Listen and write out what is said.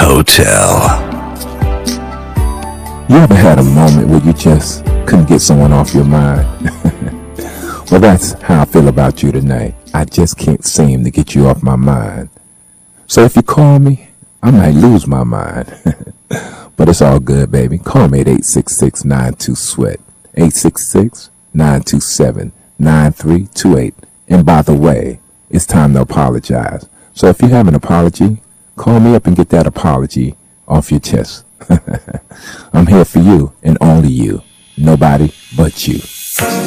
Hotel. You ever had a moment where you just couldn't get someone off your mind? Well, that's how I feel about you tonight. I just can't seem to get you off my mind. So if you call me, I might lose my mind. But it's all good, baby. Call me at 866-92-SWEAT. 866-927-9328. And by the way, it's time to apologize. So if you have an apology, call me up and get that apology off your chest. I'm here for you and only you. Nobody but you.